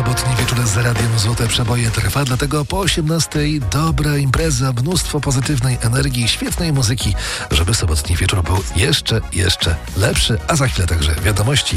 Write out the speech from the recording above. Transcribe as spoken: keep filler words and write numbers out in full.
Sobotni wieczór z Radiem Złote Przeboje trwa, dlatego po osiemnastej dobra impreza, mnóstwo pozytywnej energii, świetnej muzyki, żeby sobotni wieczór był jeszcze, jeszcze lepszy, a za chwilę także wiadomości.